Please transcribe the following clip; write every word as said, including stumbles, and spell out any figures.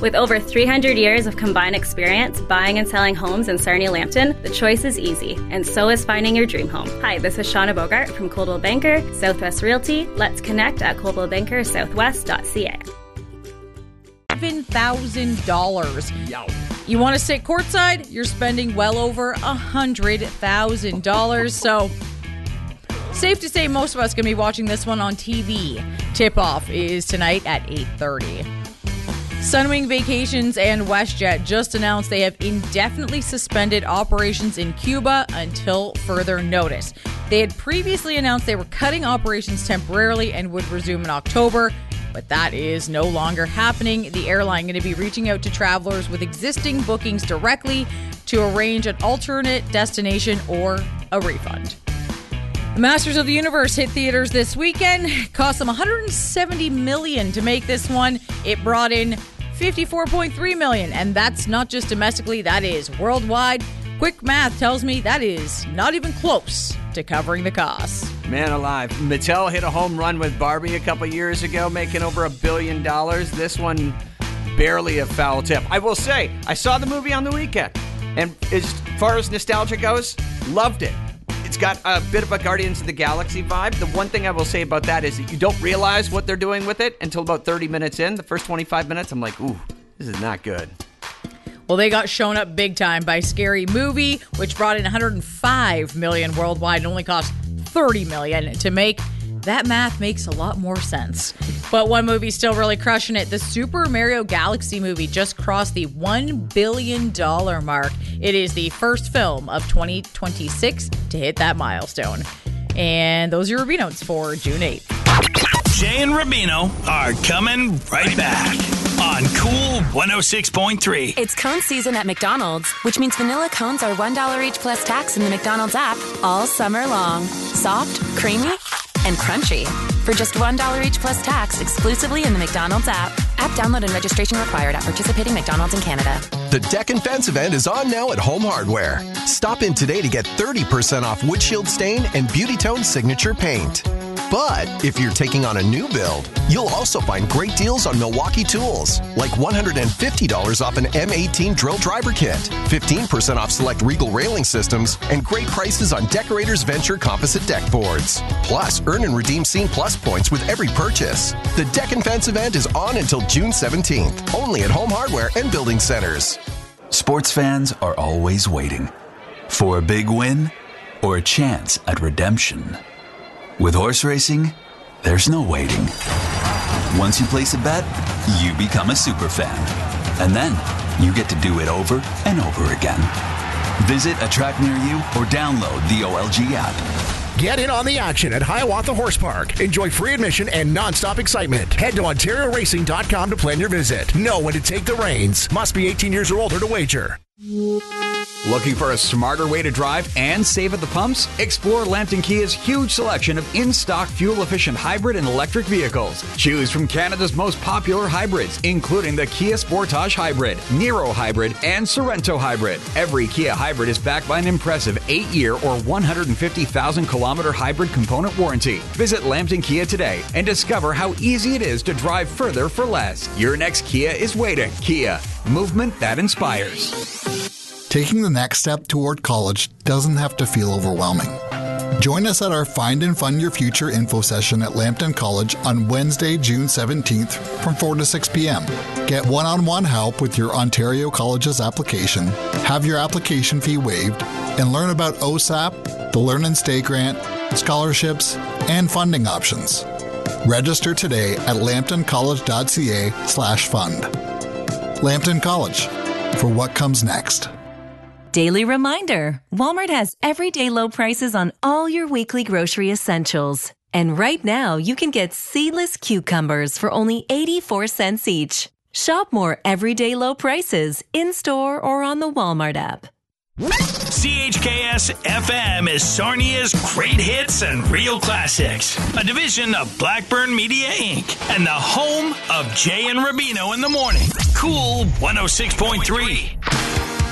With over three hundred years of combined experience buying and selling homes in Sarnia-Lambton, the choice is easy, and so is finding your dream home. Hi, this is Shauna Bogart from Coldwell Banker, Southwest Realty. Let's connect at coldwell banker southwest dot c a. seven thousand dollars. You want to sit courtside? You're spending well over one hundred thousand dollars. So, safe to say most of us are going to be watching this one on T V. Tip-off is tonight at eight thirty. Sunwing Vacations and WestJet just announced they have indefinitely suspended operations in Cuba until further notice. They had previously announced they were cutting operations temporarily and would resume in October, but that is no longer happening. The airline going to be reaching out to travelers with existing bookings directly to arrange an alternate destination or a refund. The Masters of the Universe hit theaters this weekend. It cost them one hundred seventy million dollars to make this one. It brought in fifty-four point three million dollars, and that's not just domestically, that is worldwide. Quick math tells me that is not even close to covering the costs. Man alive. Mattel hit a home run with Barbie a couple years ago, making over a billion dollars. This one, barely a foul tip. I will say, I saw the movie on the weekend, and as far as nostalgia goes, loved it. It's got a bit of a Guardians of the Galaxy vibe. The one thing I will say about that is that you don't realize what they're doing with it until about thirty minutes in. The first twenty-five minutes, I'm like, ooh, this is not good. Well, they got shown up big time by Scary Movie, which brought in one hundred five million dollars worldwide and only cost thirty million dollars to make. That math makes a lot more sense. But one movie's still really crushing it. The Super Mario Galaxy movie just crossed the one billion dollars mark. It is the first film of twenty twenty-six to hit that milestone. And those are your Rubino's for June eighth. Jay and Rubino are coming right back on Cool one oh six point three. It's cone season at McDonald's, which means vanilla cones are one dollar each plus tax in the McDonald's app all summer long. Soft, creamy, and crunchy. For just one dollar each plus tax exclusively in the McDonald's app. App download and registration required at participating McDonald's in Canada. The Deck and Fence event is on now at Home Hardware. Stop in today to get thirty percent off Windshield Stain and Beauty Tone Signature Paint. But if you're taking on a new build, you'll also find great deals on Milwaukee tools, like one hundred fifty dollars off an M eighteen drill driver kit, fifteen percent off select Regal railing systems, and great prices on Decorators Venture composite deck boards. Plus, earn and redeem Scene Plus points with every purchase. The Deck and Fence event is on until June seventeenth, only at Home Hardware and Building Centers. Sports fans are always waiting for a big win or a chance at redemption. With horse racing, there's no waiting. Once you place a bet, you become a super fan. And then you get to do it over and over again. Visit a track near you or download the O L G app. Get in on the action at Hiawatha Horse Park. Enjoy free admission and nonstop excitement. Head to ontario racing dot com to plan your visit. Know when to take the reins. Must be eighteen years or older to wager. Looking for a smarter way to drive and save at the pumps? Explore Lambton Kia's huge selection of in-stock fuel-efficient hybrid and electric vehicles. Choose from Canada's most popular hybrids, including the Kia Sportage Hybrid, Niro Hybrid, and Sorento Hybrid. Every Kia hybrid is backed by an impressive eight-year or one hundred fifty thousand kilometer hybrid component warranty. Visit Lambton Kia today and discover how easy it is to drive further for less. Your next Kia is waiting. Kia, movement that inspires. Taking the next step toward college doesn't have to feel overwhelming. Join us at our Find and Fund Your Future info session at Lambton College on Wednesday, June seventeenth from four to six p.m. Get one-on-one help with your Ontario College's application, have your application fee waived, and learn about O S A P, the Learn and Stay Grant, scholarships, and funding options. Register today at lambtoncollege.ca slash fund. Lambton College, for what comes next. Daily reminder, Walmart has everyday low prices on all your weekly grocery essentials. And right now, you can get seedless cucumbers for only eighty-four cents each. Shop more everyday low prices in-store or on the Walmart app. C H K S F M is Sarnia's great hits and real classics, a division of Blackburn Media Incorporated, and the home of Jay and Rubino in the morning. Cool one oh six point three.